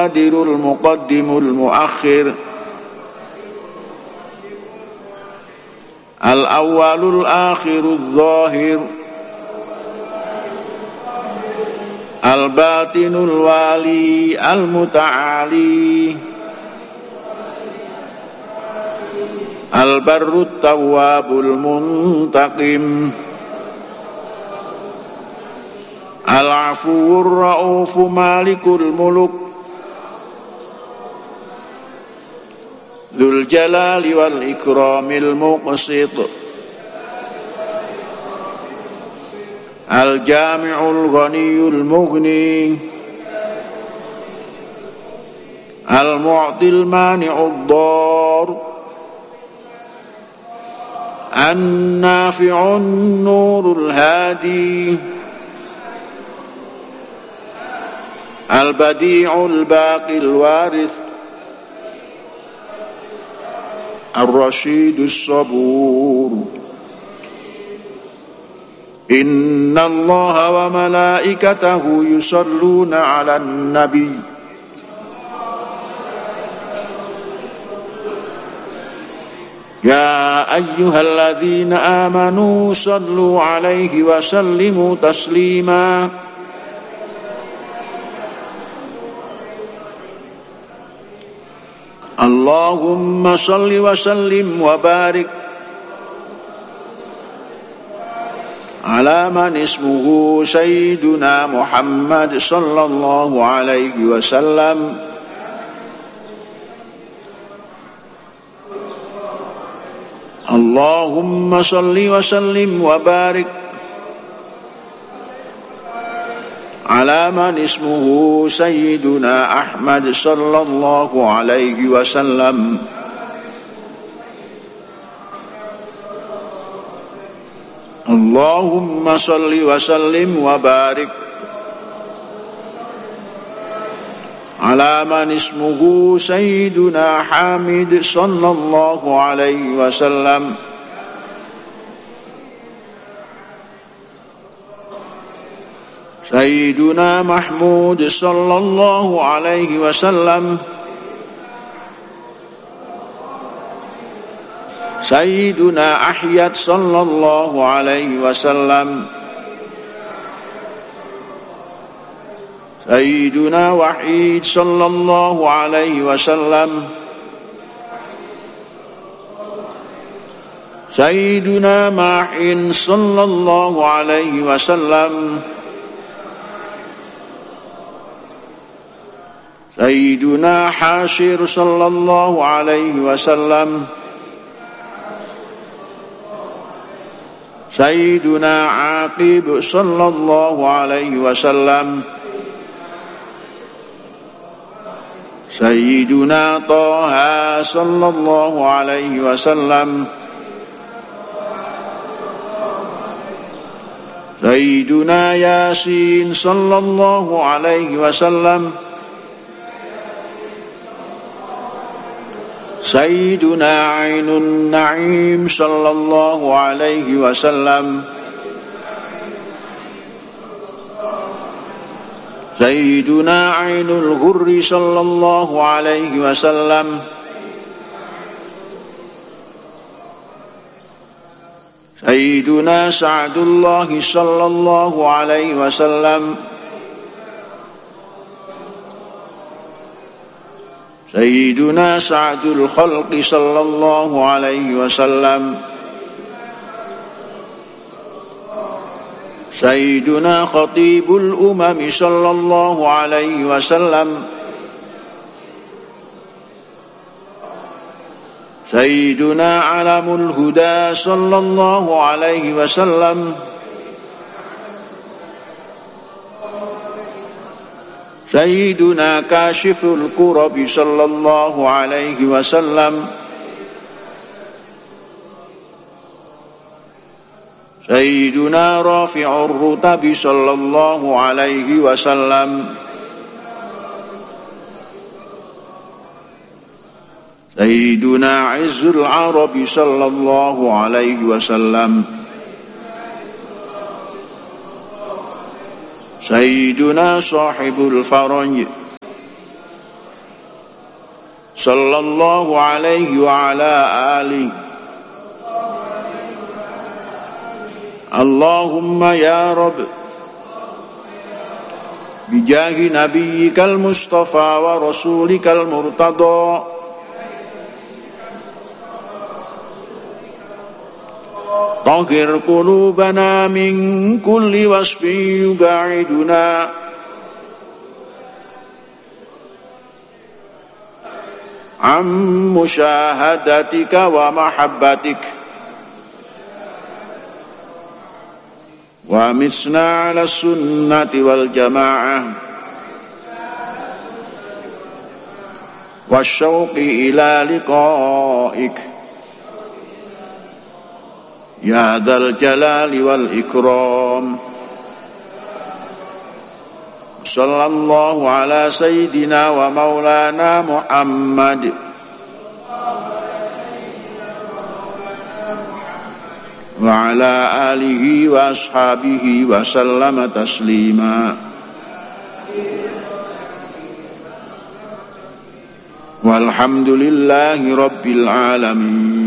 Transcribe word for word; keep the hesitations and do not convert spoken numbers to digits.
Qadirul muqaddimul muakhir, al-awwalul akhirul zahir, al-batinul wali al-muta'ali, al-barrut tawwabul muntaqim, al-afuwur ra'ufu malikul muluk, dzul jalali wal ikramil muqsit, al-jami'ul ghaniyul mughni, al-mu'til mani'ud dar, an-nafi'un nurul hadi, al-badi'ul baqil waris, ar-rasyidus sabur. Inna Allaha wa malaikatahu yusalluna 'alan nabi ya ayyuhalladzina amanu sallu 'alaihi wa sallimu taslima. Allahumma salli wa sallim wa barik ala man ismuhu sayyiduna Muhammad sallallahu alaihi wasallam. Allahumma salli wa sallim wa barik ala man ismuhu sayyiduna Ahmad sallallahu alaihi wasallam. Allahumma salli wa sallim wa barik ala man ismuhu sayyiduna Hamid sallallahu alaihi wasallam. Sayyiduna Mahmud sallallahu alaihi wasallam. Sayyiduna Ahyad sallallahu alaihi wasallam. Sayyiduna Wahid sallallahu alaihi wasallam. Sayyiduna Mahin sallallahu alaihi wasallam. Sayyiduna Hashir sallallahu alaihi wasallam. Sayyiduna Aqib sallallahu alaihi wasallam. Sayyiduna Taha sallallahu alaihi wasallam. Sayyiduna Yasin sallallahu alaihi wasallam. Sayyiduna Ainun Na'im sallallahu alaihi wasallam. Sayyiduna Ainul Ghurri sallallahu alaihi wasallam. Sayyiduna Sa'dullah sallallahu alaihi wasallam. Sayyiduna Sa'dul Khalqi sallallahu alaihi wasallam. Sayyiduna Khatibul Umami sallallahu alaihi wasallam. Sayyiduna Alamul Huda sallallahu alaihi wasallam. Sayyiduna Kashiful Kurabi sallallahu alaihi wasallam. Sayyiduna Rafi'ur Rutabi sallallahu alaihi wasallam. Sayyiduna Izzul Arabi sallallahu alaihi wasallam. Sayyiduna Sahibul Faraj صلى الله عليه وعلى آله. اللهم يا رب بجاه نبيك المصطفى ورسولك المرتضى طهر قلوبنا من كل وصف يبعدنا عن مشاهدتك ومحبتك، وامسنا على السنة والجماعة والشوق إلى لقائك يا ذا الجلال والإكرام. صلى الله على سيدنا ومولانا محمد وعلى آله وأصحابه وسلم تسليما. والحمد لله رب العالمين.